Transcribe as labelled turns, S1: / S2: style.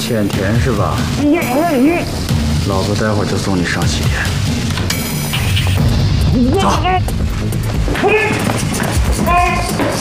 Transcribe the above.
S1: 欠田是吧？老子待会儿就送你上西天。走。